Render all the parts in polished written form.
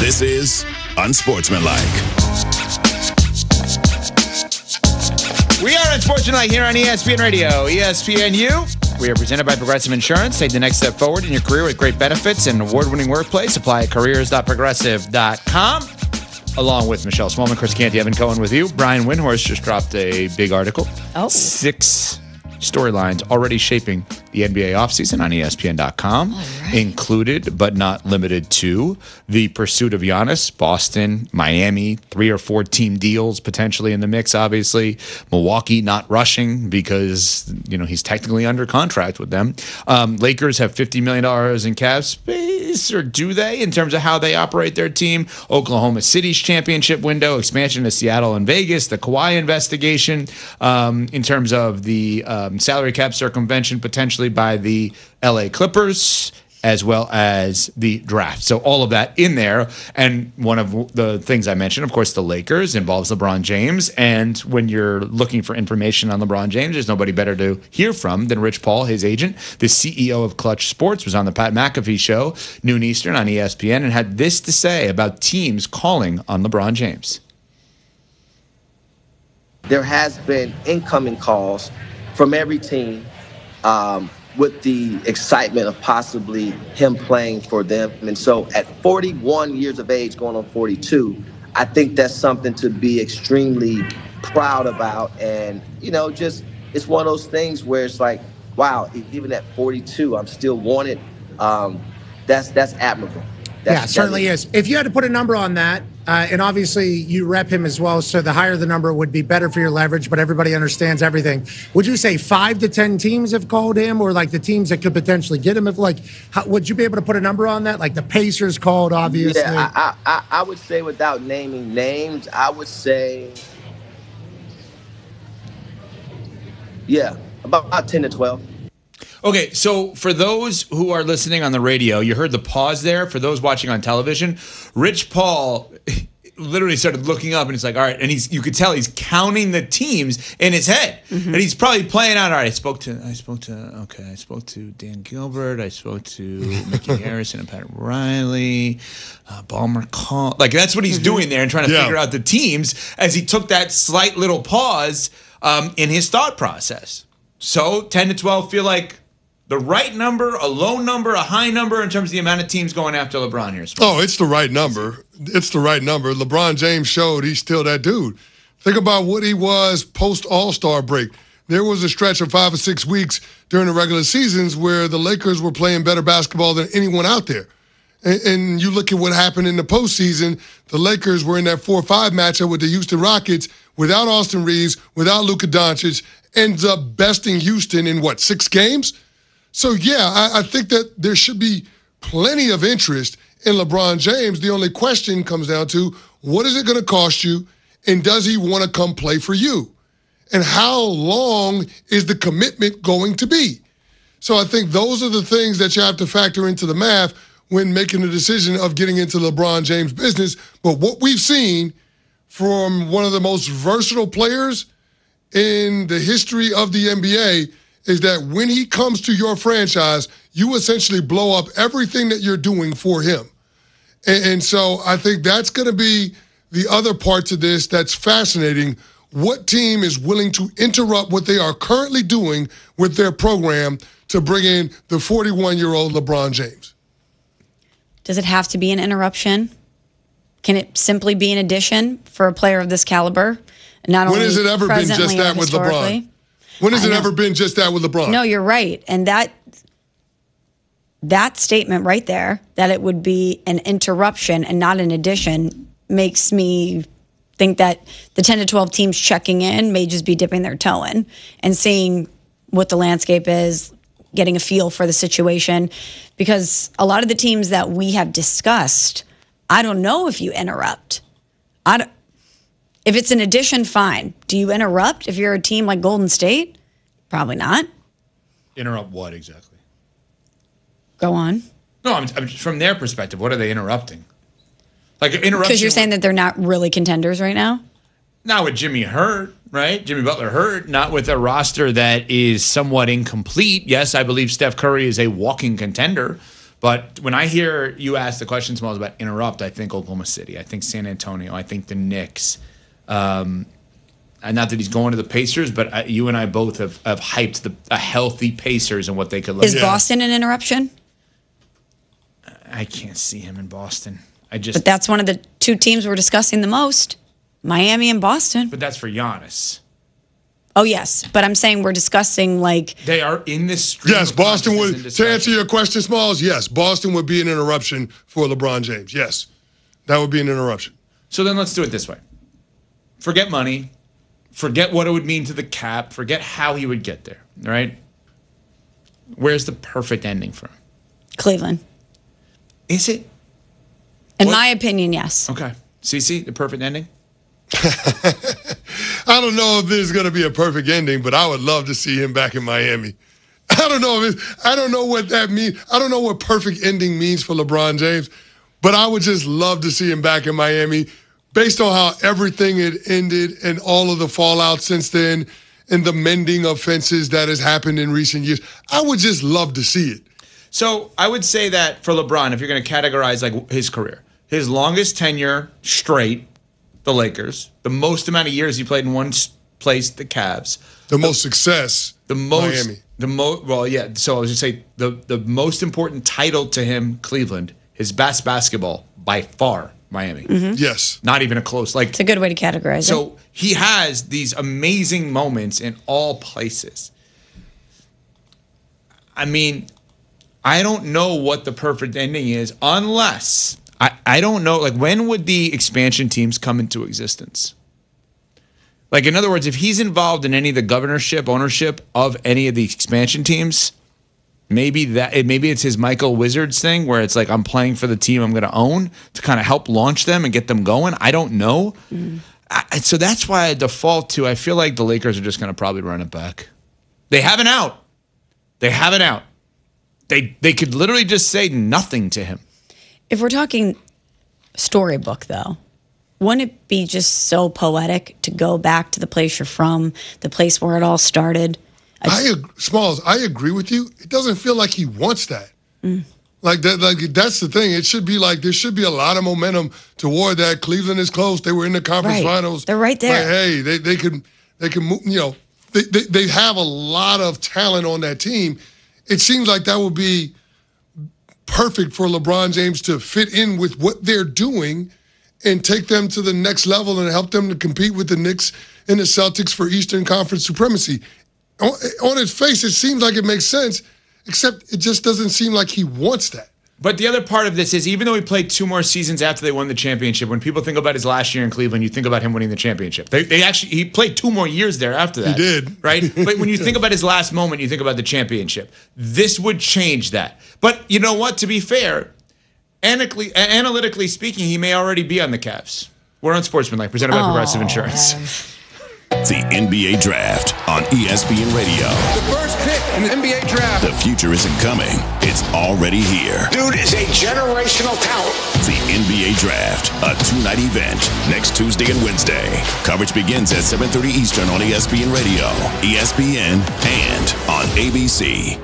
This is Unsportsmanlike. We are Unsportsmanlike here on ESPN Radio, ESPNU. We are presented by Progressive Insurance. Take the next step forward in your career with great benefits and award-winning workplace. Apply at careers.progressive.com. Along with Michelle Smallman, Chris Canty, Evan Cohen with you. Brian Windhorst just dropped a big article. 6 storylines already shaping the NBA offseason on ESPN.com, included but not limited to the pursuit of Giannis, Boston, Miami, 3 or 4 team deals potentially in the mix, obviously. Milwaukee not rushing because, he's technically under contract with them. Lakers have $50 million in cap space, or do they, in terms of how they operate their team? Oklahoma City's championship window, expansion to Seattle and Vegas, the Kawhi investigation, in terms of the salary cap circumvention potentially by the LA Clippers, as well as the draft. So all of that in there. And one of the things I mentioned, of course, the Lakers involves LeBron James. And when you're looking for information on LeBron James, there's nobody better to hear from than Rich Paul, his agent. The CEO of Clutch Sports was on the Pat McAfee show, noon Eastern on ESPN, and had this to say about teams calling on LeBron James. There has been incoming calls from every team, with the excitement of possibly him playing for them. And so at 41 years of age, going on 42, I think that's something to be extremely proud about. And, it's one of those things where it's like, wow, even at 42, I'm still wanted. That's admirable. Yeah, it certainly is. If you had to put a number on that, and obviously you rep him as well, so the higher the number would be better for your leverage, but everybody understands everything. Would you say 5 to 10 teams have called him, or like the teams that could potentially get him? Would you be able to put a number on that? Like the Pacers called, obviously. Yeah, I would say, without naming names, I would say, about 10 to 12. Okay, so for those who are listening on the radio, you heard the pause there. For those watching on television, Rich Paul literally started looking up, and he's like, all right, and you could tell he's counting the teams in his head. Mm-hmm. And he's probably playing out, all right, I spoke to Dan Gilbert, I spoke to Mickey Harrison and Pat Riley, Ballmer Call. Like, that's what he's doing there and trying to figure out the teams as he took that slight little pause in his thought process. So 10 to 12 feel like the right number, a low number, a high number in terms of the amount of teams going after LeBron here? Oh, it's the right number. It's the right number. LeBron James showed he's still that dude. Think about what he was post-All-Star break. There was a stretch of 5 or 6 weeks during the regular seasons where the Lakers were playing better basketball than anyone out there. And you look at what happened in the postseason, the Lakers were in that 4-5 matchup with the Houston Rockets without Austin Reeves, without Luka Doncic, ends up besting Houston in, 6 games? So, I think that there should be plenty of interest in LeBron James. The only question comes down to, what is it going to cost you, and does he want to come play for you? And how long is the commitment going to be? So I think those are the things that you have to factor into the math when making the decision of getting into LeBron James' business. But what we've seen from one of the most versatile players in the history of the NBA is that when he comes to your franchise, you essentially blow up everything that you're doing for him. And so I think that's going to be the other parts of this that's fascinating. What team is willing to interrupt what they are currently doing with their program to bring in the 41-year-old LeBron James? Does it have to be an interruption? Can it simply be an addition for a player of this caliber? Not when has it ever been just that with LeBron? When has it ever been just that with LeBron? No, you're right. And that statement right there, that it would be an interruption and not an addition, makes me think that the 10 to 12 teams checking in may just be dipping their toe in and seeing what the landscape is, getting a feel for the situation. Because a lot of the teams that we have discussed, I don't know if you interrupt. If it's an addition, fine. Do you interrupt if you're a team like Golden State? Probably not. Interrupt what exactly? Go on. No, I'm from their perspective, what are they interrupting? Like interruption. Because you're saying that they're not really contenders right now? Not with Jimmy hurt, right? Jimmy Butler hurt. Not with a roster that is somewhat incomplete. Yes, I believe Steph Curry is a walking contender. But when I hear you ask the question, Smalls, about interrupt, I think Oklahoma City. I think San Antonio. I think the Knicks. And not that he's going to the Pacers, but you and I both have hyped a healthy Pacers and what they could look Is Boston an interruption? I can't see him in Boston. But that's one of the two teams we're discussing the most. Miami and Boston. But that's for Giannis. Oh, yes. But I'm saying we're discussing like... They are in this stream. Yes, Boston would, to answer your question, Smalls, yes, Boston would be an interruption for LeBron James. Yes, that would be an interruption. So then let's do it this way. Forget money. Forget what it would mean to the cap. Forget how he would get there, right? Where's the perfect ending for him? Cleveland. Is it? In my opinion, yes. Okay. CC, the perfect ending? I don't know if there's going to be a perfect ending, but I would love to see him back in Miami. I don't know what that means. I don't know what perfect ending means for LeBron James, but I would just love to see him back in Miami based on how everything had ended and all of the fallout since then and the mending of fences that has happened in recent years. I would just love to see it. So I would say that for LeBron, if you're going to categorize like his career, his longest tenure straight, the Lakers, the most amount of years he played in one place, the Cavs, the most success, Miami, well, yeah. So I was just say the most important title to him, Cleveland, his best basketball by far, Miami. Mm-hmm. Yes, not even a close. Like it's a good way to categorize it. So he has these amazing moments in all places. I mean, I don't know what the perfect ending is unless. I don't know, like, when would the expansion teams come into existence? Like, in other words, if he's involved in any of the governorship, ownership of any of the expansion teams, maybe it's his Michael Wizards thing where it's like, I'm playing for the team I'm going to own to kind of help launch them and get them going. I don't know. So that's why I default to, I feel like the Lakers are just going to probably run it back. They have an out. They could literally just say nothing to him. If we're talking storybook, though, wouldn't it be just so poetic to go back to the place you're from, the place where it all started? Smalls, I agree with you. It doesn't feel like he wants that. Like that. Like that's the thing. It should be like there should be a lot of momentum toward that. Cleveland is close. They were in the conference finals. They're right there. Like, hey, they can move. You know, they have a lot of talent on that team. It seems like that would be perfect for LeBron James to fit in with what they're doing and take them to the next level and help them to compete with the Knicks and the Celtics for Eastern Conference supremacy. On its face, it seems like it makes sense, except it just doesn't seem like he wants that. But the other part of this is, even though he played 2 more seasons after they won the championship, when people think about his last year in Cleveland, you think about him winning the championship. He played 2 more years there after that. He did. Right? But when you think about his last moment, you think about the championship. This would change that. But you know what? To be fair, analytically speaking, he may already be on the Cavs. We're on Sportsmanlike, presented by Progressive Insurance. The NBA Draft on ESPN Radio. The first pick in the NBA Draft. The future isn't coming. It's already here. Dude is a generational talent. The NBA Draft, a 2-night event, next Tuesday and Wednesday. Coverage begins at 7:30 Eastern on ESPN Radio, ESPN, and on ABC.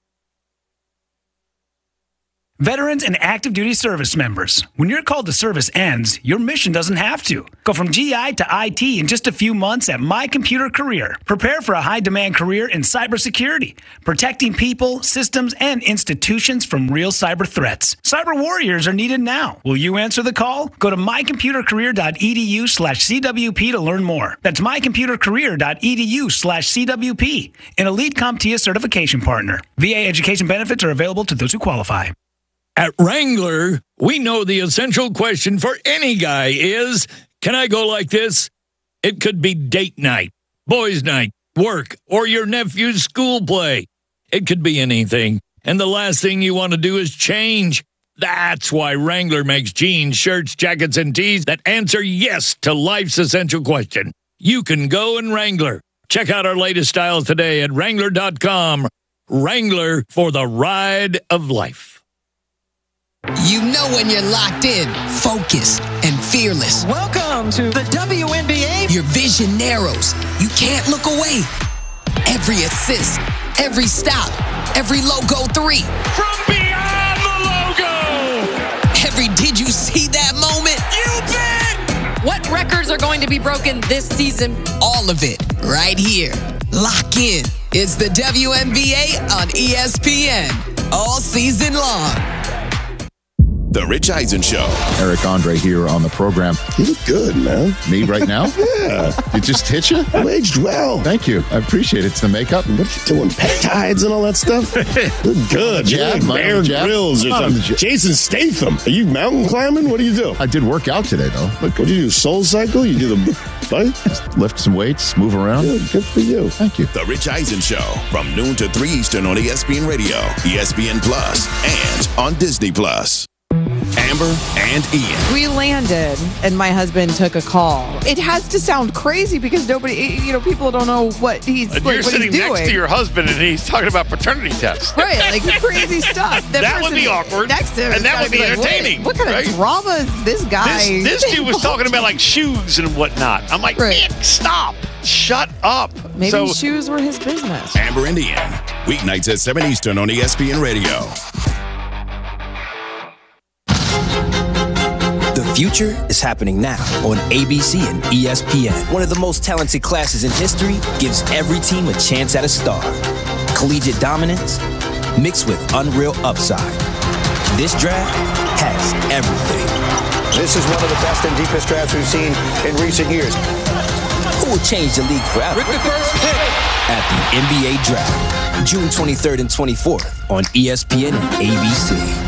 Veterans and active duty service members, when your call to service ends, your mission doesn't have to. Go from GI to IT in just a few months at My Computer Career. Prepare for a high-demand career in cybersecurity, protecting people, systems, and institutions from real cyber threats. Cyber warriors are needed now. Will you answer the call? Go to mycomputercareer.edu/CWP to learn more. That's mycomputercareer.edu/CWP, an elite CompTIA certification partner. VA education benefits are available to those who qualify. At Wrangler, we know the essential question for any guy is, can I go like this? It could be date night, boys' night, work, or your nephew's school play. It could be anything. And the last thing you want to do is change. That's why Wrangler makes jeans, shirts, jackets, and tees that answer yes to life's essential question. You can go in Wrangler. Check out our latest styles today at Wrangler.com. Wrangler, for the ride of life. You know when you're locked in, focused, and fearless. Welcome to the WNBA. Your vision narrows. You can't look away. Every assist, every stop, every logo 3. From beyond the are going to be broken this season. All of it right here. Lock in. It's the WNBA on ESPN all season long. The Rich Eisen Show. Eric Andre here on the program. You look good, man. Me right now? Yeah. It just hit you? You aged well. Thank you. I appreciate it. It's the makeup. What are you doing? Peptides and all that stuff? Look good. Jab, You're like Bear Grylls or something. Jason Statham. Are you mountain climbing? What do you do? I did work out today, though. What do you do? Soul Cycle? You do the bike? Just lift some weights, move around. Good for you. Thank you. The Rich Eisen Show from noon to 3 Eastern on ESPN Radio, ESPN Plus, and on Disney Plus. Amber and Ian. We landed, and my husband took a call. It has to sound crazy because nobody, people don't know what he's and like, you're what sitting he's doing. next to your husband, and he's talking about paternity tests. Right, like crazy stuff. That would be awkward. Next to him, and that would be entertaining. What kind of drama is this guy? This dude was talking about like shoes and whatnot. I'm like, Nick, stop. Shut up. Maybe shoes were his business. Amber and Ian. Weeknights at 7 Eastern on ESPN Radio. The future is happening now on ABC and ESPN. One of the most talented classes in history gives every team a chance at a star. Collegiate dominance mixed with unreal upside. This draft has everything. This is one of the best and deepest drafts we've seen in recent years. Who will change the league forever? With the first pick at the NBA Draft, June 23rd and 24th on ESPN and ABC.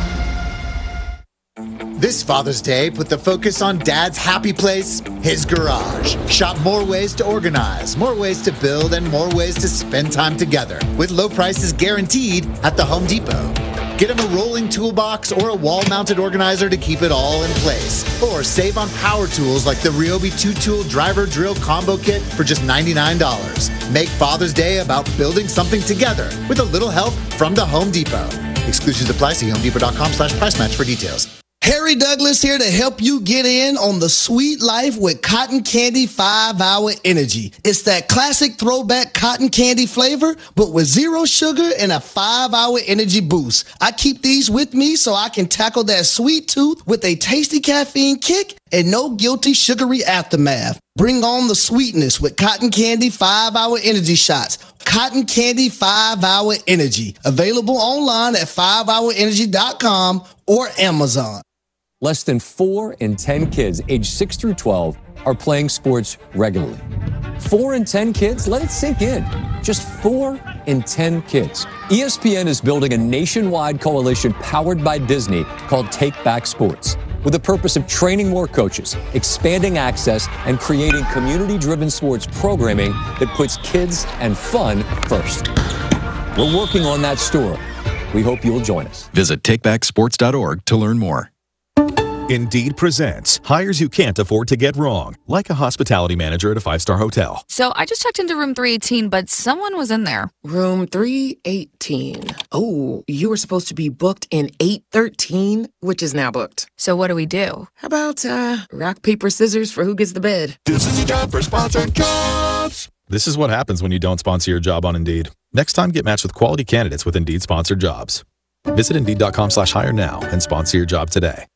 This Father's Day, put the focus on Dad's happy place, his garage. Shop more ways to organize, more ways to build, and more ways to spend time together with low prices guaranteed at the Home Depot. Get him a rolling toolbox or a wall-mounted organizer to keep it all in place. Or save on power tools like the Ryobi 2-tool driver drill combo kit for just $99. Make Father's Day about building something together with a little help from the Home Depot. Exclusions apply. See homedepot.com/price match for details. Harry Douglas here to help you get in on the sweet life with Cotton Candy 5-Hour Energy. It's that classic throwback cotton candy flavor, but with zero sugar and a 5-hour energy boost. I keep these with me so I can tackle that sweet tooth with a tasty caffeine kick and no guilty sugary aftermath. Bring on the sweetness with Cotton Candy 5-Hour Energy Shots. Cotton Candy 5-Hour Energy. Available online at 5hourenergy.com or Amazon. Less than 4 in 10 kids aged 6 through 12 are playing sports regularly. 4 in 10 kids? Let it sink in. Just 4 in 10 kids. ESPN is building a nationwide coalition powered by Disney called Take Back Sports, with the purpose of training more coaches, expanding access, and creating community-driven sports programming that puts kids and fun first. We're working on that story. We hope you'll join us. Visit takebacksports.org to learn more. Indeed presents hires you can't afford to get wrong, like a hospitality manager at a 5-star hotel. So I just checked into room 318, but someone was in there. Room 318. Oh, you were supposed to be booked in 813, which is now booked. So what do we do? How about rock, paper, scissors for who gets the bed? This is a job for sponsored jobs. This is what happens when you don't sponsor your job on Indeed. Next time, get matched with quality candidates with Indeed sponsored jobs. Visit Indeed.com/hire now and sponsor your job today.